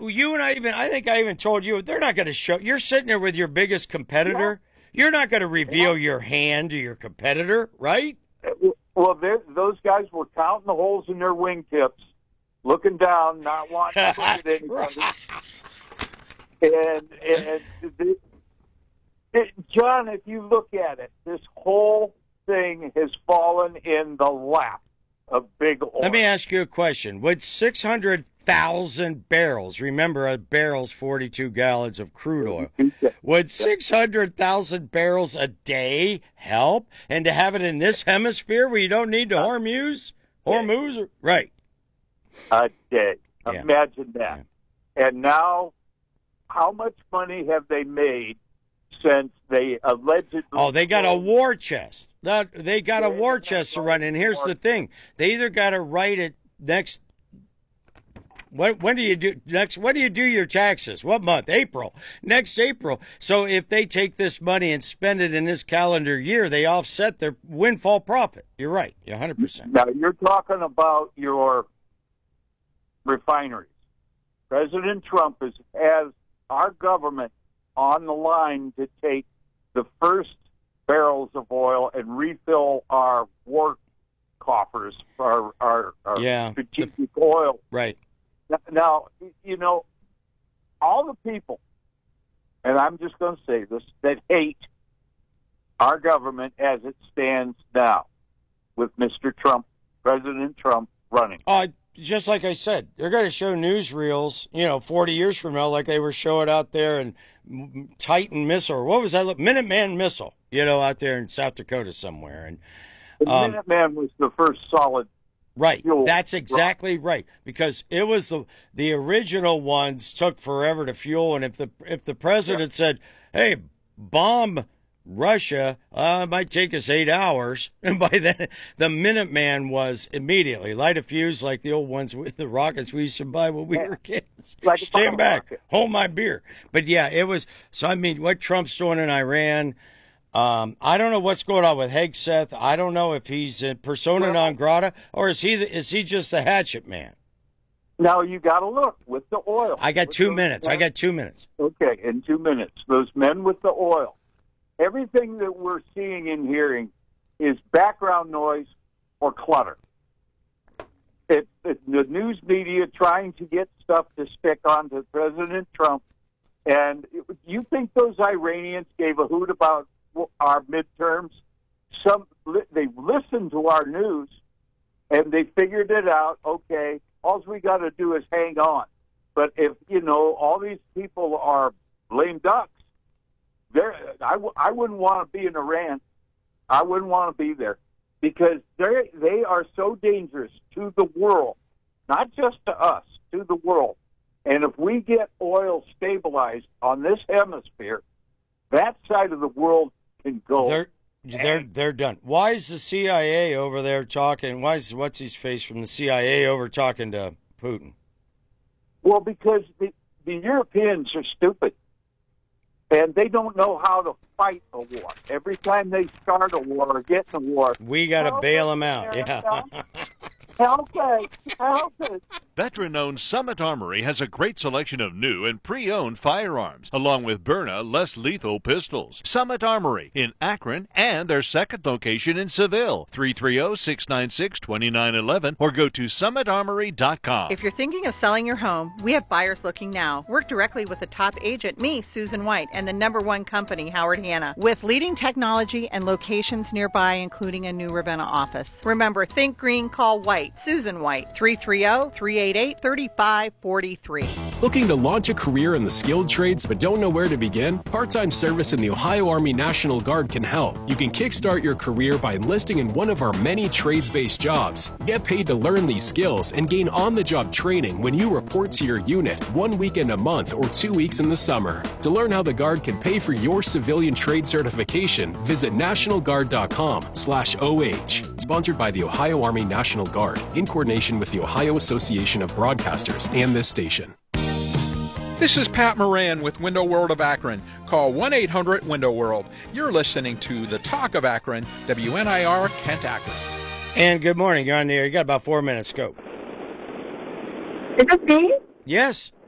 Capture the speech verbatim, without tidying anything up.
you and I even, I think I even told you, they're not going to show, you're sitting there with your biggest competitor. Yeah. You're not going to reveal yeah. your hand to your competitor, right? Well, those guys were counting the holes in their wingtips, looking down, not wanting to look at anybody. Right. And, and the, it, John, if you look at it, this whole thing has fallen in the lap of big oil. Let me ask you a question. Would six hundred thousand barrels, remember a barrel's forty-two gallons of crude oil, would six hundred thousand barrels a day help? And to have it in this hemisphere where you don't need to Hormuz? Hormuz? Right. A day. Yeah. Imagine that. Yeah. And now, how much money have they made since they allegedly... Oh, they got a war chest. They got a war chest to run. And here's the thing. They either got to write it next... When, when do you do next? When do you do your taxes? What month? April. Next April. So if they take this money and spend it in this calendar year, they offset their windfall profit. You're right. You're one hundred percent. Now, you're talking about your refineries. President Trump is, has our government on the line to take the first barrels of oil and refill our war coffers, our, our, our yeah, strategic the, oil. Right. Now, you know, all the people, and I'm just going to say this, that hate our government as it stands now with Mister Trump, President Trump running. Uh, just like I said, they're going to show newsreels, you know, forty years from now, like they were showing out there in Titan missile, or what was that? Minuteman missile, you know, out there in South Dakota somewhere. And the um, Minuteman was the first solid. Right. That's exactly right. Because it was the the original ones took forever to fuel, and if the if the president yeah. said, "Hey, bomb Russia, uh, it might take us eight hours," and by then the Minuteman was immediately light a fuse like the old ones with the rockets we used to buy when we yeah. were kids. Like Stand back, rocket. Hold my beer. But yeah, it was. So I mean, what Trump's doing in Iran. Um, I don't know what's going on with Hegseth. I don't know if he's in persona non grata or is he the, is he just the hatchet man? Now you got to look with the oil. I got two minutes. Men. I got two minutes. Okay, in two minutes, those men with the oil. Everything that we're seeing and hearing is background noise or clutter. It, it, the news media trying to get stuff to stick onto President Trump, and it, you think those Iranians gave a hoot about our midterms? Some they listened to our news and they figured it out. Okay, all we got to do is hang on. But if you know all these people are lame ducks, there I, w- I wouldn't want to be in Iran. I wouldn't want to be there because they they are so dangerous to the world, not just to us, to the world. And if we get oil stabilized on this hemisphere, that side of the world can go. They're they're they're done. Why is the C I A over there talking? Why is what's his face from the C I A over talking to Putin? Well, because the the Europeans are stupid, and they don't know how to fight a war. Every time they start a war or get in a war, we got to bail them out. Yeah. Okay, okay. Veteran-owned Summit Armory has a great selection of new and pre-owned firearms, along with Byrna less lethal pistols. Summit Armory in Akron and their second location in Seville, three three zero, six nine six, two nine one one, or go to summit armory dot com. If you're thinking of selling your home, we have buyers looking now. Work directly with the top agent, me, Susan White, and the number one company, Howard Hanna, with leading technology and locations nearby, including a new Ravenna office. Remember, think green, call White. Susan White, three three zero, three eight eight, three five four three. Looking to launch a career in the skilled trades but don't know where to begin? Part-time service in the Ohio Army National Guard can help. You can kickstart your career by enlisting in one of our many trades-based jobs. Get paid to learn these skills and gain on-the-job training when you report to your unit one weekend a month or two weeks in the summer. To learn how the Guard can pay for your civilian trade certification, visit national guard dot com slash O H. Sponsored by the Ohio Army National Guard, in coordination with the Ohio Association of Broadcasters and this station. This is Pat Moran with Window World of Akron. Call one eight hundred window world. You're listening to The Talk of Akron, W N I R Kent Akron. And good morning. You're on the air. You got about four minutes. Go. Is this me? Yes.